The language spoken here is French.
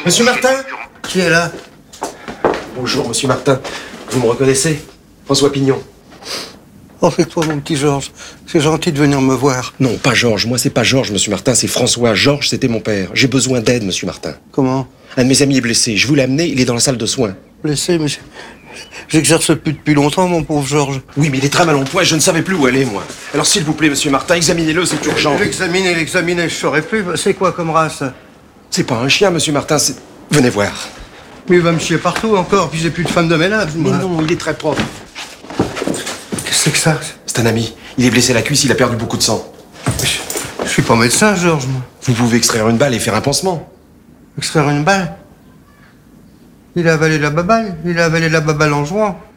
Monsieur Martin? Qui est là? Bonjour, monsieur Martin. Vous me reconnaissez? François Pignon. Oh, c'est toi, mon petit Georges. C'est gentil de venir me voir. Non, pas Georges. Moi, c'est pas Georges, monsieur Martin, c'est François. Georges, c'était mon père. J'ai besoin d'aide, monsieur Martin. Comment? Un de mes amis est blessé. Je vous l'ai amené, il est dans la salle de soins. Blessé, mais j'exerce plus depuis longtemps, mon pauvre Georges. Oui, mais il est très mal en point et je ne savais plus où aller, moi. Alors, s'il vous plaît, monsieur Martin, examinez-le, c'est urgent. L'examiner, je saurais plus. C'est quoi comme race? C'est pas un chien, monsieur Martin, c'est... Venez voir. Mais il va me chier partout encore, puis j'ai plus de femme de ménage, Mais moi. non, il est très propre. Qu'est-ce que c'est que ça? C'est un ami. Il est blessé à la cuisse, il a perdu beaucoup de sang. Je suis pas médecin, Georges, moi. Vous pouvez extraire une balle et faire un pansement. Extraire une balle? Il a avalé la baballe en jouant.